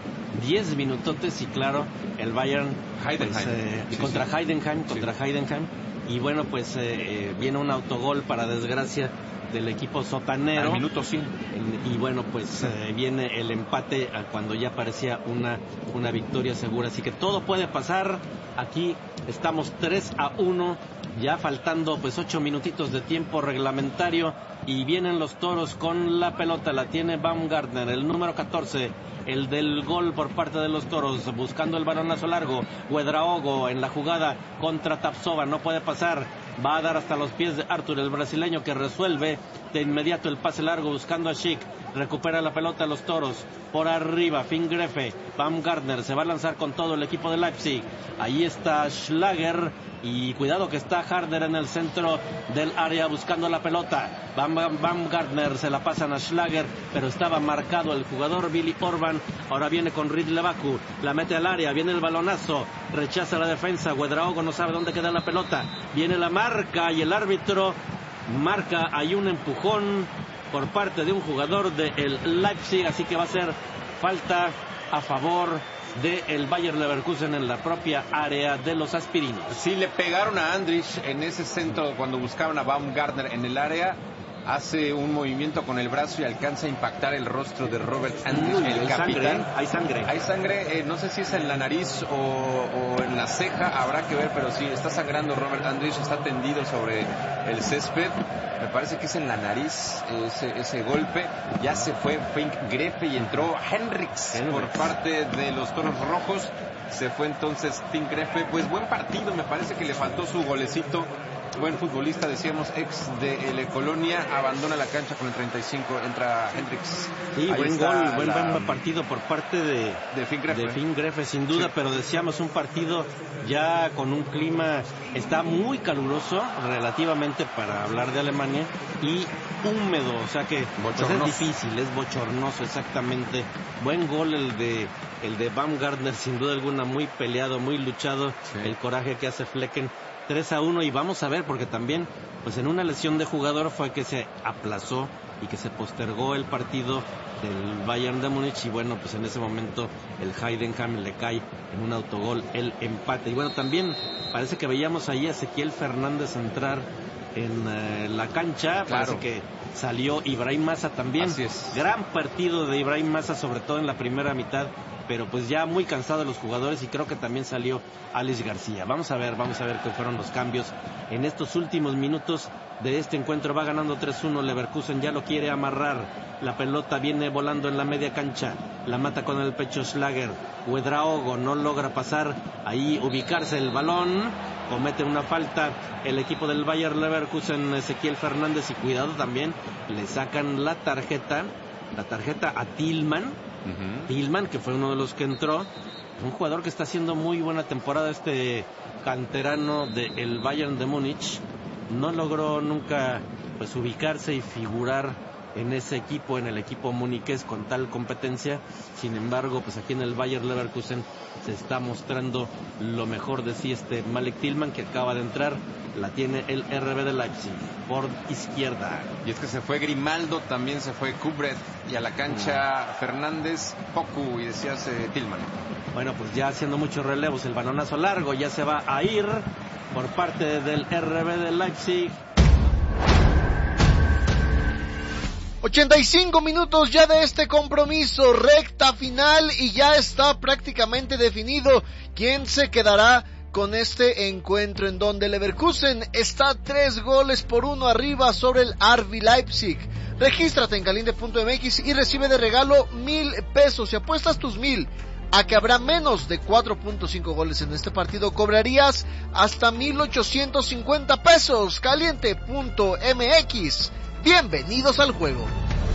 y claro, el Bayern contra Heidenheim. Y bueno, pues viene un autogol para desgracia del equipo sotanero. Al minuto 100. Y bueno, pues viene el empate cuando ya parecía una victoria segura. Así que todo puede pasar. Aquí estamos 3-1, ya faltando pues 8 minutitos de tiempo reglamentario. Y vienen los Toros con la pelota, la tiene Baumgartner, el número 14, el del gol por parte de los Toros, buscando el balonazo largo. Ouedraogo en la jugada contra Tapsova, no puede pasar, va a dar hasta los pies de Arthur, el brasileño, que resuelve de inmediato el pase largo buscando a Schick. Recupera la pelota los Toros, por arriba Finn Grefe, Baumgartner se va a lanzar con todo el equipo de Leipzig. Ahí está Schlager, y cuidado que está Harder en el centro del área buscando la pelota. Baumgartner se la pasan a Schlager, pero estaba marcado el jugador Billy Orban. Ahora viene con Ridlebaku, la mete al área, viene el balonazo, rechaza la defensa. Ouedraogo no sabe dónde queda la pelota, viene la marca y el árbitro marca. Hay un empujón por parte de un jugador del Leipzig, así que va a ser falta a favor del Bayer Leverkusen en la propia área de los aspirinos. Sí, le pegaron a Andrich en ese centro cuando buscaban a Baumgartner en el área. Hace un movimiento con el brazo y alcanza a impactar el rostro de Robert Andrich, el capitán. Hay sangre. Hay sangre, no sé si es en la nariz o en la ceja, habrá que ver, pero sí, está sangrando Robert Andrich, está tendido sobre el césped. Me parece que es en la nariz ese golpe. Ya se fue Fink Grefe y entró Henriks por parte de los Toros Rojos. Se fue entonces Fink Grefe. Pues buen partido, me parece que le faltó su golecito. Buen futbolista, decíamos, ex de El Colonia, abandona la cancha con el 35, entra Henriks. Sí, buen gol, buen partido por parte de Finn Grefe, sin duda, sí. Pero decíamos un partido ya con un clima, está muy caluroso relativamente para hablar de Alemania, y húmedo, o sea que pues es difícil, es bochornoso exactamente. Buen gol el de Baumgartner, sin duda alguna, muy peleado, muy luchado, sí. El coraje que hace Flecken. 3-1, y vamos a ver, porque también pues en una lesión de jugador fue que se aplazó y que se postergó el partido del Bayern de Múnich, y bueno, pues en ese momento el Heidenheim le cae en un autogol el empate. Y bueno, también parece que veíamos ahí a Ezequiel Fernández entrar en la cancha, claro. Parece que salió Ibrahim Massa también. Así es. Gran partido de Ibrahim Massa, sobre todo en la primera mitad, pero pues ya muy cansados los jugadores, y creo que también salió Alex García. Vamos a ver qué fueron los cambios en estos últimos minutos de este encuentro. Va ganando 3-1 Leverkusen, ya lo quiere amarrar. La pelota viene volando en la media cancha, la mata con el pecho Schlager. Ouedraogo no logra pasar, ahí ubicarse el balón, comete una falta el equipo del Bayer Leverkusen, Ezequiel Fernández, y cuidado también, le sacan la tarjeta a Tillman. Tillman, que fue uno de los que entró, un jugador que está haciendo muy buena temporada, este canterano del Bayern de Múnich. No logró nunca pues ubicarse y figurar en ese equipo, en el equipo muniqués con tal competencia. Sin embargo, pues aquí en el Bayer Leverkusen se está mostrando lo mejor de sí este Malik Tillman, que acaba de entrar. La tiene el RB de Leipzig por izquierda. Y es que se fue Grimaldo, también se fue Kubret, y a la cancha Fernández, Poku, y decías Tillman. Bueno, pues ya haciendo muchos relevos, el balonazo largo ya se va a ir por parte del RB de Leipzig. 85 minutos ya de este compromiso, recta final, y ya está prácticamente definido quién se quedará con este encuentro, en donde Leverkusen está 3-1 arriba sobre el RB Leipzig. Regístrate en caliente.mx y recibe de regalo 1,000 pesos. Si apuestas tus 1,000 a que habrá menos de 4.5 goles en este partido, cobrarías hasta 1,850 pesos. Caliente.mx. Bienvenidos al juego.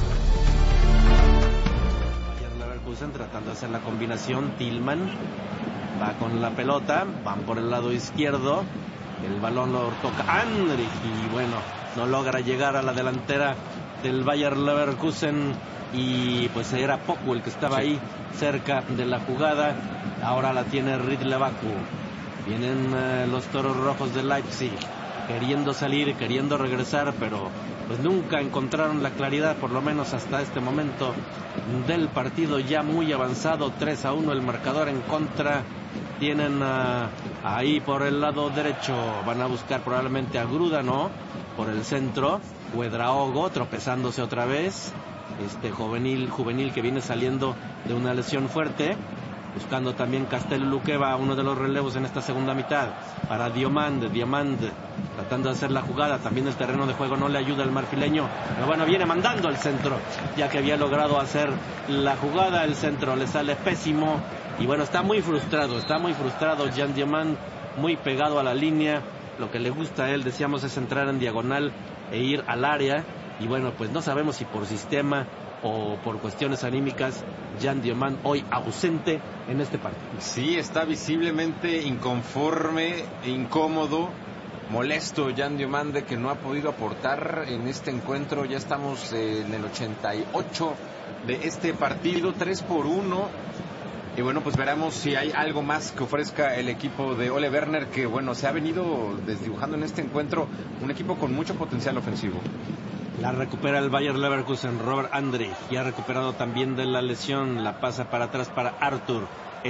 Bayer Leverkusen tratando de hacer la combinación. Tillman va con la pelota, van por el lado izquierdo, el balón lo toca Andrich, y bueno, no logra llegar a la delantera del Bayer Leverkusen, y pues era Poku el que estaba ahí cerca de la jugada. Ahora la tiene Ridlebaku. Vienen los Toros Rojos de Leipzig queriendo salir, queriendo regresar, pero pues nunca encontraron la claridad, por lo menos hasta este momento del partido, ya muy avanzado. 3-1 el marcador en contra tienen ahí por el lado derecho, van a buscar probablemente a Grudano por el centro, Ouedraogo tropezándose otra vez, juvenil que viene saliendo de una lesión fuerte, buscando también Castello Luqueva, uno de los relevos en esta segunda mitad, para Diomand, tratando de hacer la jugada, también el terreno de juego no le ayuda al marfileño, pero bueno, viene mandando el centro, ya que había logrado hacer la jugada, el centro le sale pésimo, y bueno, está muy frustrado Jean Diomand, muy pegado a la línea, lo que le gusta a él, decíamos, es entrar en diagonal e ir al área, y bueno, pues no sabemos si por sistema o por cuestiones anímicas, Jean Diomand hoy ausente en este partido. Sí, está visiblemente inconforme, incómodo, molesto Jean Diomand de que no ha podido aportar en este encuentro. Ya estamos en el 88 de este partido, 3-1. Y bueno, pues veremos si hay algo más que ofrezca el equipo de Ole Werner, que bueno, se ha venido desdibujando en este encuentro, un equipo con mucho potencial ofensivo. La recupera el Bayer Leverkusen, Robert Andrich, ya ha recuperado también de la lesión, la pasa para atrás para Arthur,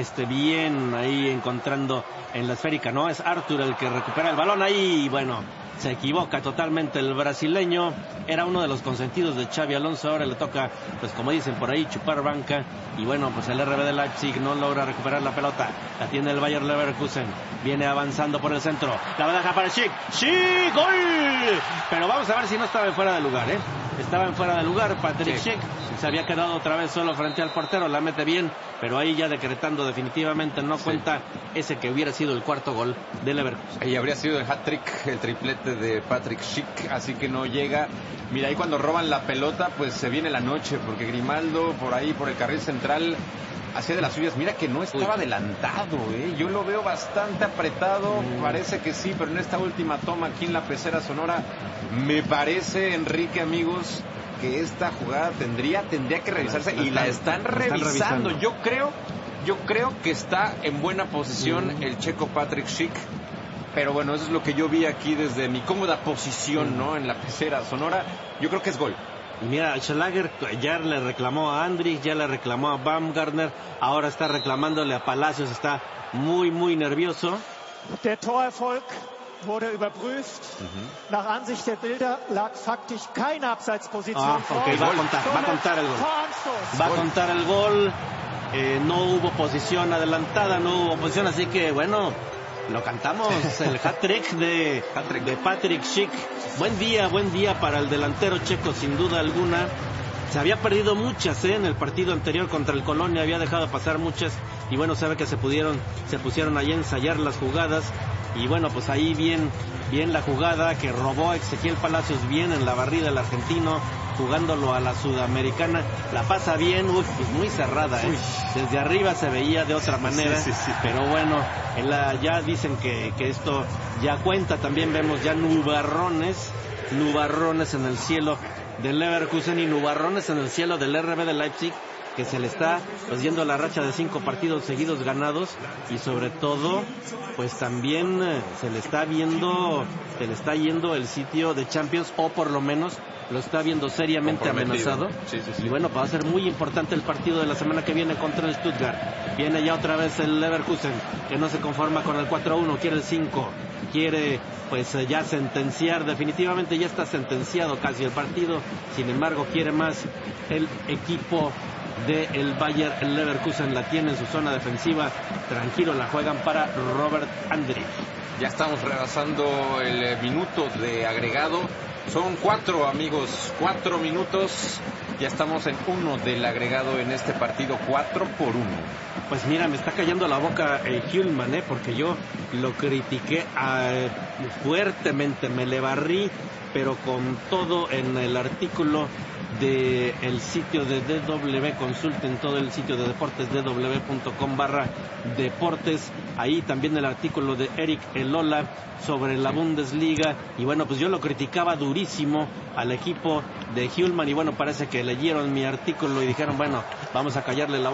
bien ahí encontrando en la esférica, no, es Arthur el que recupera el balón ahí, y bueno, se equivoca totalmente el brasileño, era uno de los consentidos de Xabi Alonso, ahora le toca, pues como dicen por ahí, chupar banca, y bueno, pues el RB de Leipzig no logra recuperar la pelota, la tiene el Bayer Leverkusen, viene avanzando por el centro, la va a dejar para Schick, ¡gol! Pero vamos a ver si no estaba en fuera de lugar, estaba en fuera de lugar, Patrick Schick, se había quedado otra vez solo frente al portero, la mete bien, pero ahí ya decretando definitivamente no cuenta ese que hubiera sido el cuarto gol de Leverkusen. Y habría sido el hat-trick, el triplete de Patrick Schick, así que no llega. Mira, ahí cuando roban la pelota, pues se viene la noche, porque Grimaldo por ahí, por el carril central, hacía de las suyas. Mira que no estaba adelantado, yo lo veo bastante apretado, parece que sí, pero en esta última toma aquí en la pecera Sonora, me parece, Enrique, amigos, que esta jugada tendría que revisarse, y la están revisando. Yo creo que está en buena posición el checo Patrick Schick, pero bueno, eso es lo que yo vi aquí desde mi cómoda posición, ¿no? En la pecera Sonora. Yo creo que es gol. Y mira, Schlager ya le reclamó a Andrich, ya le reclamó a Baumgartner, ahora está reclamándole a Palacios, está muy, muy nervioso. Der Torerfolg wurde überprüft. Nach Ansicht der Bilder lag faktisch keine Abseitsposition vor. Okay, va a contar el gol. Va a contar el gol. No hubo posición adelantada, no hubo posición, así que bueno, lo cantamos, el hat-trick de Patrick Schick. Buen día para el delantero checo, sin duda alguna. Se había perdido muchas en el partido anterior contra el Colonia, había dejado pasar muchas, y bueno, sabe que se pusieron ahí a ensayar las jugadas, y bueno, pues ahí bien la jugada que robó Ezequiel Palacios, bien en la barrida el argentino, jugándolo a la sudamericana, la pasa bien, pues muy cerrada, desde arriba se veía de otra manera, sí. Pero bueno, ya dicen que esto ya cuenta, también vemos ya nubarrones en el cielo del Leverkusen y nubarrones en el cielo del RB de Leipzig, que se le está pues yendo la racha de 5 partidos seguidos ganados, y sobre todo pues también se le está yendo el sitio de Champions, o por lo menos lo está viendo seriamente amenazado. Sí. Y bueno, va a ser muy importante el partido de la semana que viene contra el Stuttgart. Viene ya otra vez el Leverkusen, que no se conforma con el 4-1, quiere el 5, quiere pues ya sentenciar, definitivamente ya está sentenciado casi el partido, sin embargo quiere más el equipo del Bayer Leverkusen, la tiene en su zona defensiva, tranquilo, la juegan para Robert Andrich. Ya estamos rebasando el minuto de agregado, son 4 amigos, 4 minutos, ya estamos en 1 del agregado en este partido, 4-1. Pues mira, me está callando la boca Hjulmand, porque yo lo critiqué fuertemente, me le barrí, pero con todo en el artículo del sitio de DW, consulten todo el sitio de deportes, dw.com/deportes, ahí también el artículo de Eric Elola sobre la Bundesliga, y bueno, pues yo lo criticaba durísimo al equipo de Hjulmand, y bueno, parece que leyeron mi artículo y dijeron, bueno, vamos a callarle la boca